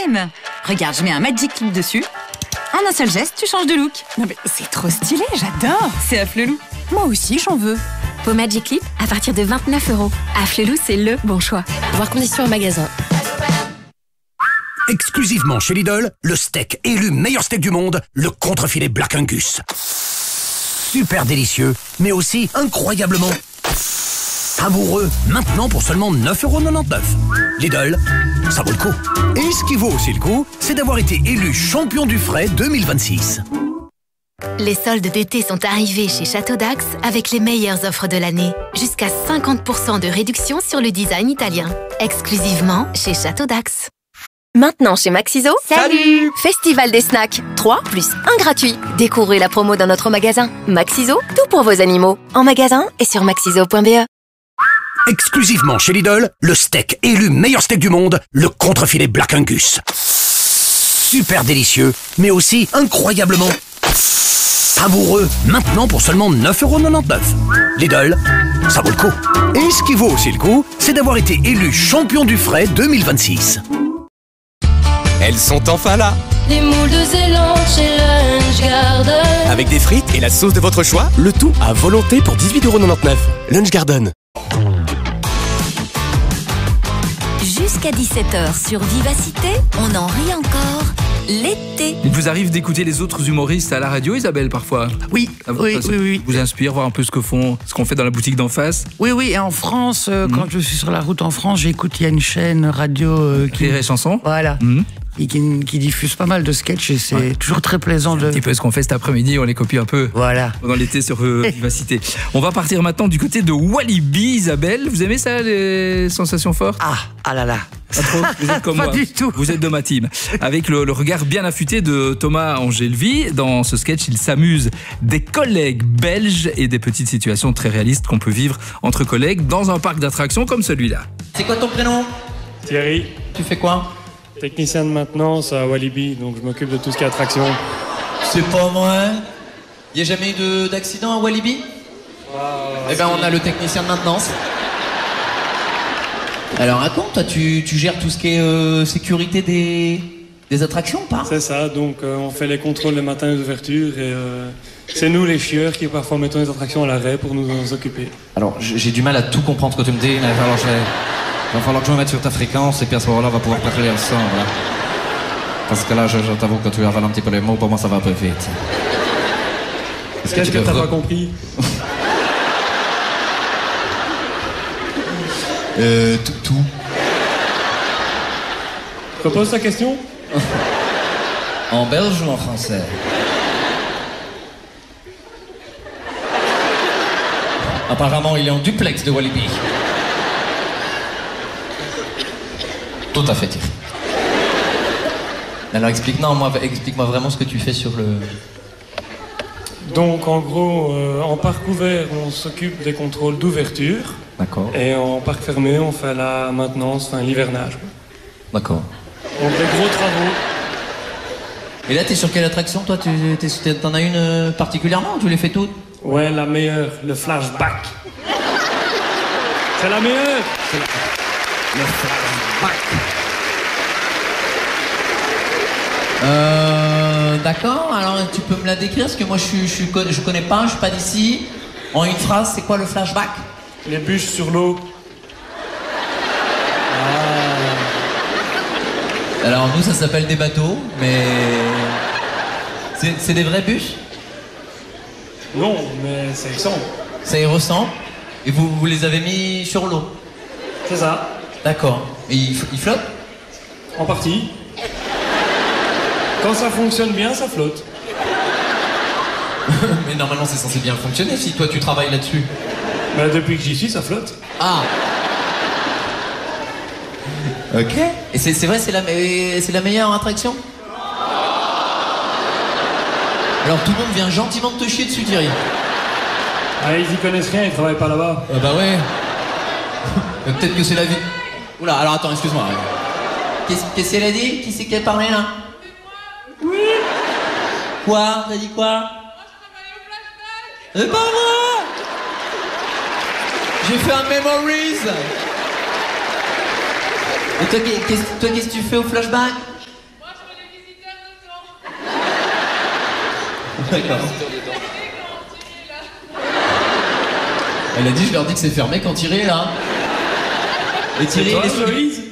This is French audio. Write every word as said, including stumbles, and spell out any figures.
même. Regarde, je mets un Magic Clip dessus. En un seul geste, tu changes de look. Non mais c'est trop stylé, j'adore. C'est Afflelou. Moi aussi, j'en veux. Peau Magic Clip à partir de vingt-neuf euros. Afflelou, c'est le bon choix. Voir conditions en magasin. Exclusivement chez Lidl, le steak élu meilleur steak du monde, le contrefilet Black Angus. Super délicieux, mais aussi incroyablement savoureux. Maintenant pour seulement neuf euros quatre-vingt-dix-neuf. Lidl, ça vaut le coup. Et ce qui vaut aussi le coup, c'est d'avoir été élu champion du frais deux mille vingt-six. Les soldes d'été sont arrivés chez Château d'Ax avec les meilleures offres de l'année. Jusqu'à cinquante pour cent de réduction sur le design italien. Exclusivement chez Château d'Ax. Maintenant chez Maxiso, salut Festival des snacks, trois plus un gratuit. Découvrez la promo dans notre magasin. Maxiso, tout pour vos animaux. En magasin et sur maxiso point b e. Exclusivement chez Lidl, le steak élu meilleur steak du monde, le contrefilet Black Angus. Super délicieux, mais aussi incroyablement savoureux. Maintenant pour seulement neuf euros quatre-vingt-dix-neuf. Lidl, ça vaut le coup. Et ce qui vaut aussi le coup, c'est d'avoir été élu champion du frais deux mille vingt-six. Elles sont enfin là. Les moules de Zélande chez Lunch Garden. Avec des frites et la sauce de votre choix, le tout à volonté pour dix-huit euros quatre-vingt-dix-neuf. Lunch Garden. Jusqu'à dix-sept heures sur Vivacité, on en rit encore. L'été. Il vous arrive d'écouter les autres humoristes à la radio, Isabelle, parfois? Oui, vous, oui, ça, oui, oui. Vous inspire, voir un peu ce que font, ce qu'on fait dans la boutique d'en face? Oui, oui, et en France, euh, mmh. quand je suis sur la route en France, j'écoute, il y a une chaîne radio euh, qui... Rire et chansons. Voilà. Mmh. Et qui, qui diffuse pas mal de sketchs et c'est ouais. toujours très plaisant de... Un petit peu ce qu'on fait cet après-midi, on les copie un peu. Voilà. Pendant l'été sur euh, Vivacité. On va partir maintenant du côté de Walibi, Isabelle. Vous aimez ça, les sensations fortes? Ah, ah là là. Pas trop? Vous êtes comme pas moi. Pas du tout. Vous êtes de ma team. Avec le, le regard bien affûté de Thomas Angelvi. Dans ce sketch, il s'amuse des collègues belges et des petites situations très réalistes qu'on peut vivre entre collègues dans un parc d'attractions comme celui-là. C'est quoi ton prénom? Thierry. Tu fais quoi? Technicien de maintenance à Walibi, donc je m'occupe de tout ce qui est attraction. C'est pas vrai. Il n'y a jamais eu d'accident à Walibi? wow, Eh ben on a le technicien de maintenance. Alors raconte, toi tu, tu gères tout ce qui est euh, sécurité des, des attractions ou pas? C'est ça, donc euh, on fait les contrôles le matin d'ouverture et euh, c'est nous les chieurs qui parfois mettons les attractions à l'arrêt pour nous en occuper. Alors j'ai du mal à tout comprendre ce que tu me dis, mais alors je vais... Il va falloir que je me mette sur ta fréquence et puis à ce moment-là, on va pouvoir parler ensemble. Voilà. Parce que là, je, je t'avoue que tu avales un petit peu les mots, pour moi, ça va un peu vite. Est-ce que, que t'as re... pas compris? Euh, tout, tout. Repose ta question. En belge ou en français? Apparemment, il est en duplex de Walibi. Tout à fait. Alors explique, non, moi, explique-moi vraiment ce que tu fais sur le... Donc en gros, euh, en parc ouvert, on s'occupe des contrôles d'ouverture. D'accord. Et en parc fermé, on fait la maintenance, enfin l'hivernage. D'accord. Donc des gros travaux. Et là, t'es sur quelle attraction, toi? Tu t'es, t'en as une particulièrement ou tu les fais toutes? Ouais, la meilleure, le flashback. C'est la meilleure. C'est la... Le flashback. Euh, d'accord, alors tu peux me la décrire parce que moi je, suis, je, suis, je connais pas, je suis pas d'ici. En une phrase, c'est quoi le flashback? Les bûches sur l'eau. Ah. Alors nous ça s'appelle des bateaux, mais c'est, c'est des vraies bûches? Non, mais ça y ressemble. Ça y ressemble. Et vous, vous les avez mis sur l'eau? C'est ça. D'accord. Et ils, ils flottent? En partie. Quand ça fonctionne bien, ça flotte. Mais normalement, c'est censé bien fonctionner si toi tu travailles là-dessus. Bah, depuis que j'y suis, ça flotte. Ah. Ok. Et c'est, c'est vrai, c'est la, c'est la meilleure attraction? Alors tout le monde vient gentiment de te chier dessus, Thierry. Ah, ils y connaissent rien, ils travaillent pas là-bas. Ah bah ouais. Peut-être que c'est la vie. Oula, alors attends, excuse-moi. Qu'est-ce, qu'est-ce qu'elle a dit? Qui c'est qui a parlé là? Oui. Quoi? T'as dit quoi? C'est pas vrai. J'ai fait un memories. Et toi, qu'est-ce, toi, qu'est-ce que tu fais au flashback? D'accord. Elle a dit, je leur dis que c'est fermé quand Thierry est là. Et Thierry, il est sur...